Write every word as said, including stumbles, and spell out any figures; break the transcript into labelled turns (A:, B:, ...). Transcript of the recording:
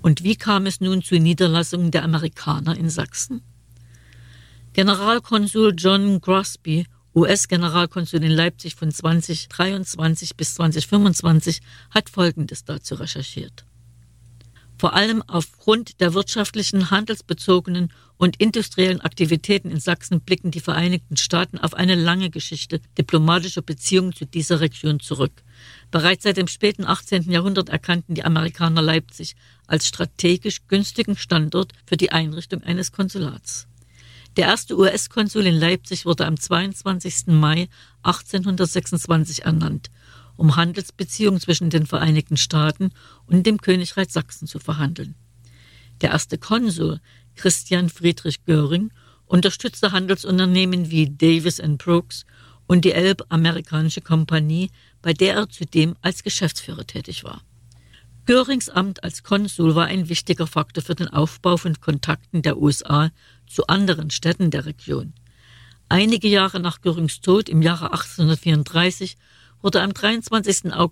A: Und wie kam es nun zur Niederlassung der Amerikaner in Sachsen? Generalkonsul John Grosby, U S-Generalkonsul in Leipzig von zwanzig dreiundzwanzig bis zwanzig fünfundzwanzig, hat Folgendes dazu recherchiert. Vor allem aufgrund der wirtschaftlichen, handelsbezogenen und industriellen Aktivitäten in Sachsen blicken die Vereinigten Staaten auf eine lange Geschichte diplomatischer Beziehungen zu dieser Region zurück. Bereits seit dem späten achtzehnten Jahrhundert erkannten die Amerikaner Leipzig als strategisch günstigen Standort für die Einrichtung eines Konsulats. Der erste U S-Konsul in Leipzig wurde am zweiundzwanzigsten Mai achtzehnhundertsechsundzwanzig ernannt, um Handelsbeziehungen zwischen den Vereinigten Staaten und dem Königreich Sachsen zu verhandeln. Der erste Konsul, Christian Friedrich Göring, unterstützte Handelsunternehmen wie Davis and Brooks und die Elb-Amerikanische Kompanie, bei der er zudem als Geschäftsführer tätig war. Görings Amt als Konsul war ein wichtiger Faktor für den Aufbau von Kontakten der U S A zu anderen Städten der Region. Einige Jahre nach Görings Tod im Jahre achtzehnhundertvierunddreißig wurde am dreiundzwanzigsten